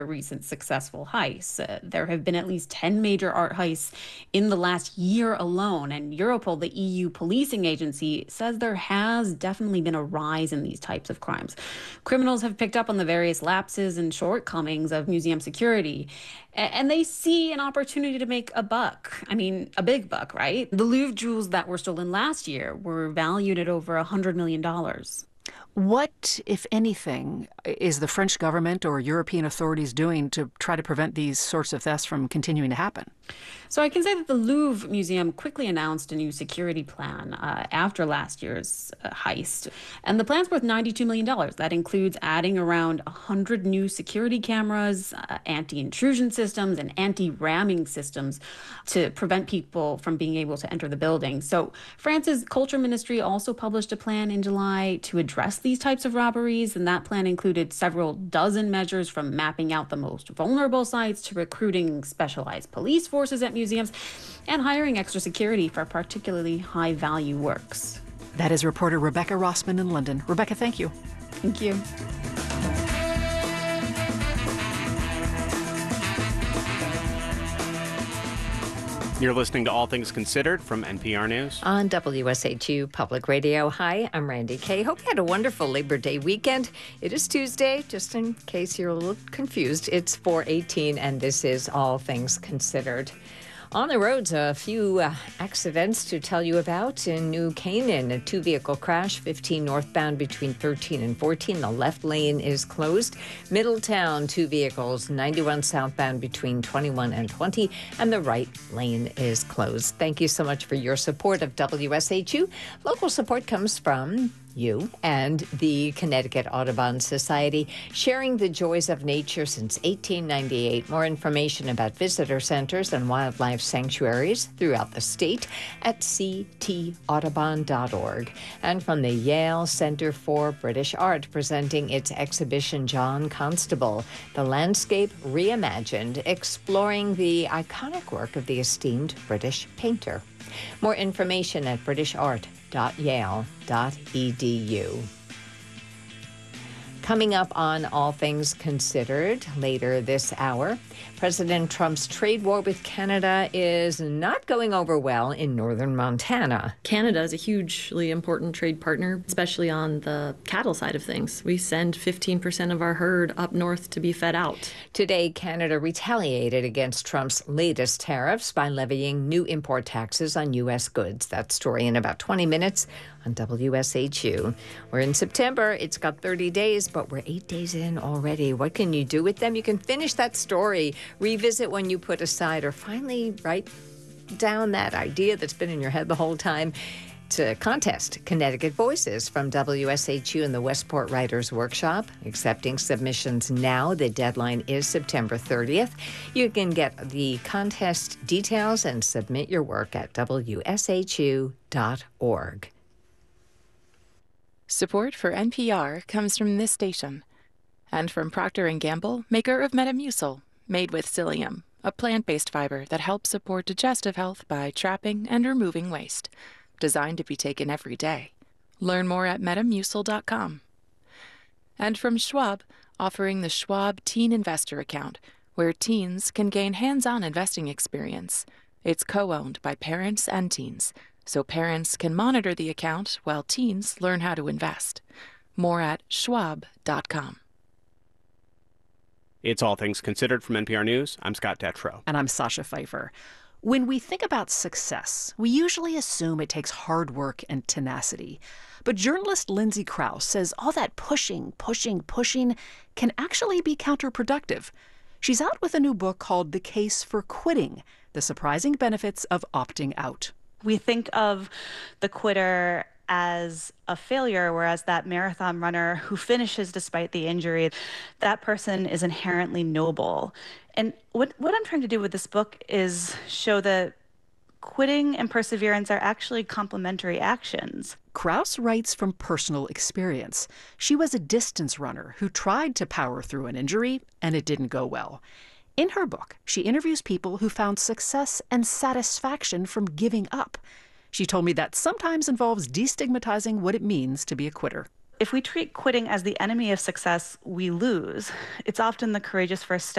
recent successful heists. There have been at least 10 major art heists in the last year alone, and Europol, the EU policing agency, says there has definitely been a rise in these types of crimes. Criminals have picked up on the various lapses and shortcomings of museum security, and they see an opportunity to make a buck. I mean, a big buck, right? The Louvre jewels that were stolen last year were valued at over $100 million. What, if anything, is the French government or European authorities doing to try to prevent these sorts of thefts from continuing to happen? So I can say that the Louvre Museum quickly announced a new security plan after last year's heist. And the plan's worth $92 million. That includes adding around 100 new security cameras, anti-intrusion systems, and anti-ramming systems to prevent people from being able to enter the building. So France's culture ministry also published a plan in July to address these types of robberies. And that plan included several dozen measures, from mapping out the most vulnerable sites to recruiting specialized police forces at museums and hiring extra security for particularly high-value works. That is reporter Rebecca Rossman in London. Rebecca, thank you. Thank you. You're listening to All Things Considered from NPR News. On WSHU Public Radio. Hi, I'm Randy Kay. Hope you had a wonderful Labor Day weekend. It is Tuesday, just in case you're a little confused. It's 4:18, and this is All Things Considered. On the roads, a few accidents to tell you about. In New Canaan, a two-vehicle crash, 15 northbound between 13 and 14. The left lane is closed. Middletown, two vehicles, 91 southbound between 21 and 20, and the right lane is closed. Thank you so much for your support of WSHU. Local support comes from you and the Connecticut Audubon Society, sharing the joys of nature since 1898. More information about visitor centers and wildlife sanctuaries throughout the state at ctaudubon.org. And from the Yale Center for British Art, presenting its exhibition John Constable, The Landscape Reimagined, exploring the iconic work of the esteemed British painter. More information at britishart.yale.edu. Coming up on All Things Considered later this hour, President Trump's trade war with Canada is not going over well in northern Montana. Canada is a hugely important trade partner, especially on the cattle side of things. We send 15% of our herd up north to be fed out. Today, Canada retaliated against Trump's latest tariffs by levying new import taxes on U.S. goods. That story in about 20 minutes on WSHU. We're in September. It's got 30 days, but we're 8 days in already. What can you do with them? You can finish that story, revisit one you put aside, or finally write down that idea that's been in your head the whole time. To contest Connecticut Voices from WSHU and the Westport Writers Workshop. Accepting submissions now. The deadline is September 30th. You can get the contest details and submit your work at WSHU.org. Support for NPR comes from this station and from Procter & Gamble, maker of Metamucil, made with psyllium, a plant-based fiber that helps support digestive health by trapping and removing waste. Designed to be taken every day. Learn more at metamucil.com. And from Schwab, offering the Schwab Teen Investor Account, where teens can gain hands-on investing experience. It's co-owned by parents and teens, so parents can monitor the account while teens learn how to invest. More at schwab.com. It's All Things Considered from NPR News. I'm Scott Detrow. And I'm Sasha Pfeiffer. When we think about success, we usually assume it takes hard work and tenacity. But journalist Lindsay Krause says all that pushing can actually be counterproductive. She's out with a new book called The Case for Quitting: The Surprising Benefits of Opting Out. We think of the quitter as a failure, whereas that marathon runner who finishes despite the injury, that person is inherently noble. And what I'm trying to do with this book is show that quitting and perseverance are actually complementary actions. Krause writes from personal experience. She was a distance runner who tried to power through an injury, and it didn't go well. In her book, she interviews people who found success and satisfaction from giving up. She told me that sometimes involves destigmatizing what it means to be a quitter. If we treat quitting as the enemy of success, we lose. It's often the courageous first step